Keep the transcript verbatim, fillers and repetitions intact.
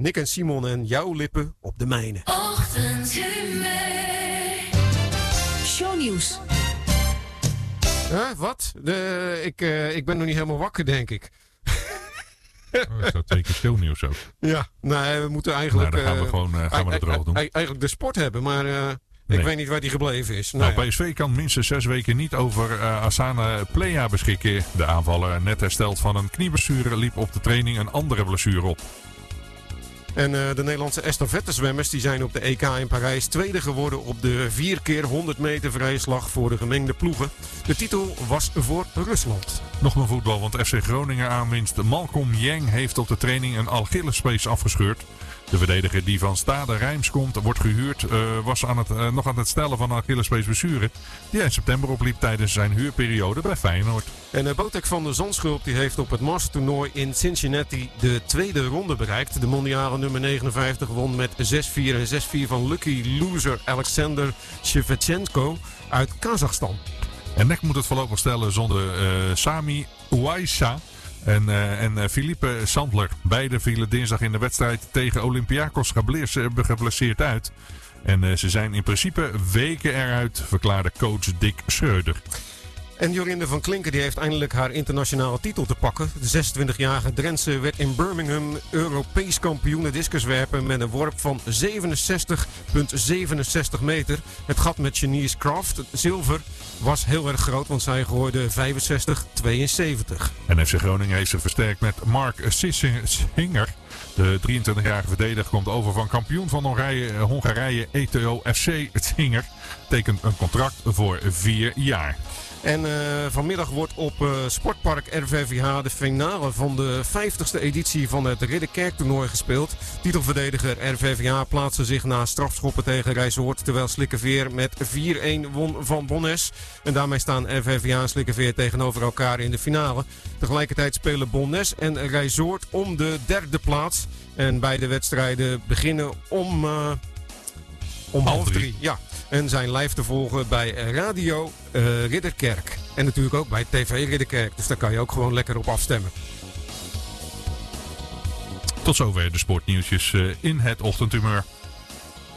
Nick en Simon en jouw lippen op de mijne. Ochtendhumeur. Shownieuws. Huh, wat? De, ik, uh, ik ben nog niet helemaal wakker, denk ik. Oh, is dat twee keer shownieuws ook? Ja, nee, we moeten eigenlijk... Nou, dan gaan we gewoon uh, gaan we het droog doen. Eigenlijk de sport hebben, maar uh, nee. ik weet niet waar die gebleven is. Nou, nou, P S V kan minstens zes weken niet over uh, Asana Plea beschikken. De aanvaller, net hersteld van een knieblessure, liep op de training een andere blessure op. En uh, de Nederlandse estafettezwemmers die zijn op de E K in Parijs tweede geworden op de vier keer honderd meter vrije slag voor de gemengde ploegen. De titel was voor Rusland. Nog meer voetbal, want F C Groningen aanwinst Malcolm Yang heeft op de training een Achillespees afgescheurd. De verdediger die van Stade Reims komt, wordt gehuurd, uh, was aan het, uh, nog aan het stellen van een Achillespees blessure die hij in september opliep tijdens zijn huurperiode bij Feyenoord. En uh, Botek van der Zandschulp die heeft op het Mastertoernooi in Cincinnati de tweede ronde bereikt. De mondiale nummer negenenvijftig won met zes vier en zes vier van lucky loser Alexander Shevchenko uit Kazachstan. En N E C moet het voorlopig stellen zonder uh, Sami Ouaissa en, uh, en uh, Philippe Sandler. Beide vielen dinsdag in de wedstrijd tegen Olympiakos geblesseerd uit. En uh, ze zijn in principe weken eruit, verklaarde coach Dick Schreuder. En Jorinde van Klinken die heeft eindelijk haar internationale titel te pakken. De zesentwintigjarige Drentse werd in Birmingham Europees kampioen discuswerpen met een worp van zevenenzestig komma zevenenzestig meter. Het gat met Janice Kraft, zilver, was heel erg groot, want zij gooide vijfenzestig komma tweeënzeventig. En F C Groningen heeft zich versterkt met Mark Singer. De drieëntwintigjarige verdediger komt over van kampioen van Hongarije, Hongarije E T O F C. Singer tekent een contract voor vier jaar. En uh, vanmiddag wordt op uh, Sportpark R V V H de finale van de vijftigste editie van het Ridderkerk-toernooi gespeeld. Titelverdediger R V V H plaatste zich na strafschoppen tegen Rijshoort, terwijl Slikkeveer met vier-een won van Bonnes. En daarmee staan R V V H en Slikkeveer tegenover elkaar in de finale. Tegelijkertijd spelen Bonnes en Rijshoort om de derde plaats. En beide wedstrijden beginnen om, uh, om half drie. drie. Ja. En zijn live te volgen bij Radio uh, Ridderkerk. En natuurlijk ook bij T V Ridderkerk. Dus daar kan je ook gewoon lekker op afstemmen. Tot zover de sportnieuwtjes uh, in het ochtendhumeur.